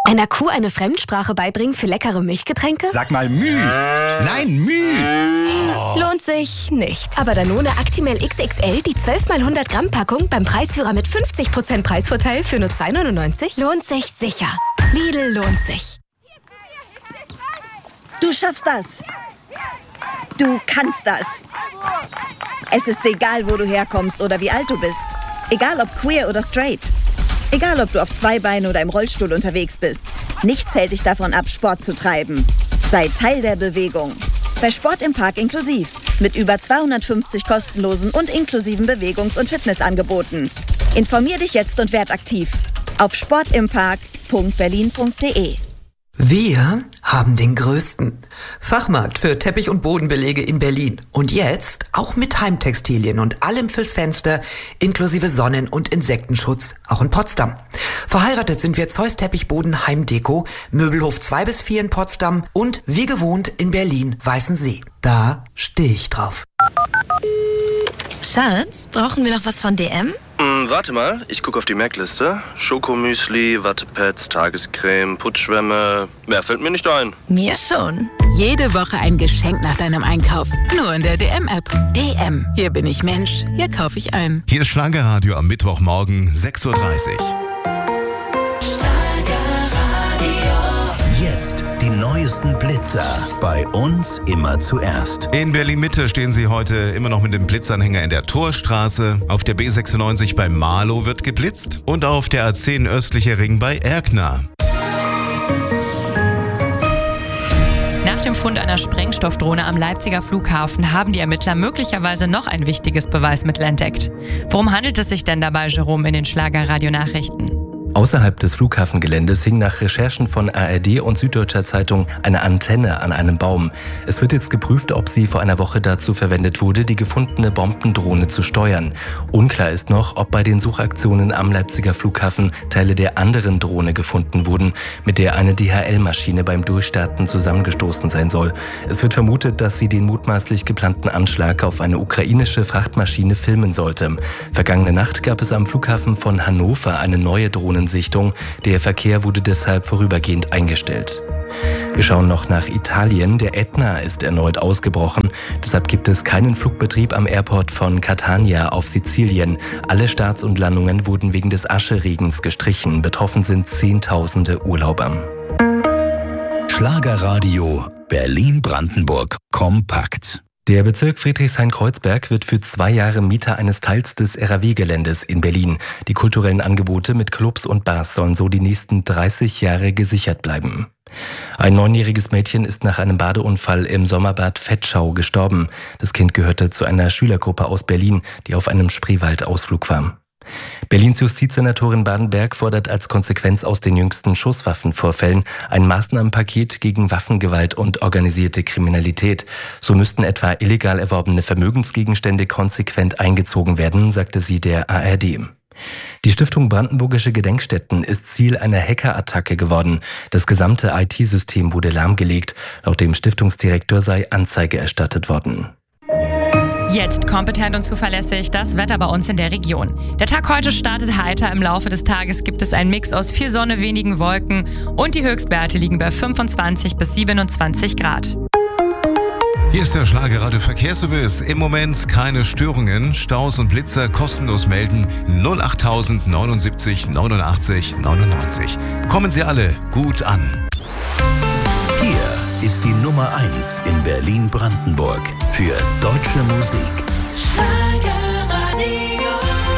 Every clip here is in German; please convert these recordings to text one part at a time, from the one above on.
Einer Kuh eine Fremdsprache beibringen für leckere Milchgetränke? Sag mal Müh. Nein, Müh. Oh. Lohnt sich nicht. Aber Danone Actimel XXL, die 12 x 100 Gramm Packung beim Preisführer mit 50% Preisvorteil für nur 2,99 lohnt sich sicher. Lidl lohnt sich. Du schaffst das. Du kannst das. Es ist egal, wo du herkommst oder wie alt du bist. Egal ob queer oder straight. Egal, ob du auf zwei Beinen oder im Rollstuhl unterwegs bist. Nichts hält dich davon ab, Sport zu treiben. Sei Teil der Bewegung. Bei Sport im Park inklusiv. Mit über 250 kostenlosen und inklusiven Bewegungs- und Fitnessangeboten. Informier dich jetzt und werd aktiv. Auf sportimpark.berlin.de. Wir haben den größten Fachmarkt für Teppich- und Bodenbelege in Berlin. Und jetzt auch mit Heimtextilien und allem fürs Fenster, inklusive Sonnen- und Insektenschutz, auch in Potsdam. Verheiratet sind wir Zeus Teppichboden Heimdeko, Möbelhof 2-4 in Potsdam und wie gewohnt in Berlin Weißensee. Da stehe ich drauf. Schatz, brauchen wir noch was von DM? Warte mal, ich gucke auf die Merkliste. Schokomüsli, Wattepads, Tagescreme, Putzschwämme. Mehr fällt mir nicht ein. Mir schon. Jede Woche ein Geschenk nach deinem Einkauf. Nur in der DM-App. DM. Hier bin ich Mensch. Hier kaufe ich ein. Hier ist Schlagerradio am Mittwochmorgen, 6:30 Uhr. Jetzt die neuesten Blitzer. Bei uns immer zuerst. In Berlin-Mitte stehen sie heute immer noch mit dem Blitzanhänger in der Torstraße. Auf der B96 bei Marlow wird geblitzt. Und auf der A10 östlicher Ring bei Erkner. Nach dem Fund einer Sprengstoffdrohne am Leipziger Flughafen haben die Ermittler möglicherweise noch ein wichtiges Beweismittel entdeckt. Worum handelt es sich denn dabei, Jerome, in den Schlager-Radio-Nachrichten? Außerhalb des Flughafengeländes hing nach Recherchen von ARD und Süddeutscher Zeitung eine Antenne an einem Baum. Es wird jetzt geprüft, ob sie vor einer Woche dazu verwendet wurde, die gefundene Bombendrohne zu steuern. Unklar ist noch, ob bei den Suchaktionen am Leipziger Flughafen Teile der anderen Drohne gefunden wurden, mit der eine DHL-Maschine beim Durchstarten zusammengestoßen sein soll. Es wird vermutet, dass sie den mutmaßlich geplanten Anschlag auf eine ukrainische Frachtmaschine filmen sollte. Vergangene Nacht gab es am Flughafen von Hannover eine neue Drohnensichtung. Der Verkehr wurde deshalb vorübergehend eingestellt. Wir schauen noch nach Italien. Der Ätna ist erneut ausgebrochen. Deshalb gibt es keinen Flugbetrieb am Airport von Catania auf Sizilien. Alle Starts und Landungen wurden wegen des Ascheregens gestrichen. Betroffen sind Zehntausende Urlauber. Schlagerradio Berlin-Brandenburg kompakt. Der Bezirk Friedrichshain-Kreuzberg wird für 2 Jahre Mieter eines Teils des RAW-Geländes in Berlin. Die kulturellen Angebote mit Clubs und Bars sollen so die nächsten 30 Jahre gesichert bleiben. Ein 9-jähriges Mädchen ist nach einem Badeunfall im Sommerbad Vetschau gestorben. Das Kind gehörte zu einer Schülergruppe aus Berlin, die auf einem Spreewaldausflug war. Berlins Justizsenatorin Badenberg fordert als Konsequenz aus den jüngsten Schusswaffenvorfällen ein Maßnahmenpaket gegen Waffengewalt und organisierte Kriminalität. So müssten etwa illegal erworbene Vermögensgegenstände konsequent eingezogen werden, sagte sie der ARD. Die Stiftung Brandenburgische Gedenkstätten ist Ziel einer Hackerattacke geworden. Das gesamte IT-System wurde lahmgelegt. Laut dem Stiftungsdirektor sei Anzeige erstattet worden. Jetzt kompetent und zuverlässig das Wetter bei uns in der Region. Der Tag heute startet heiter. Im Laufe des Tages gibt es einen Mix aus viel Sonne, wenigen Wolken und die Höchstwerte liegen bei 25 bis 27 Grad. Hier ist der Schlagerradio Verkehrsservice. Im Moment keine Störungen. Staus und Blitzer kostenlos melden 08000 79 89 99. Kommen Sie alle gut an. Hier ist die Nummer 1 in Berlin-Brandenburg für deutsche Musik. Schlagerradio.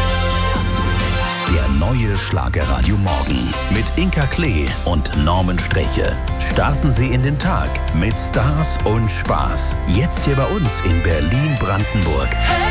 Der neue Schlagerradio Morgen mit Inka Klee und Norman Streche. Starten Sie in den Tag mit Stars und Spaß. Jetzt hier bei uns in Berlin-Brandenburg.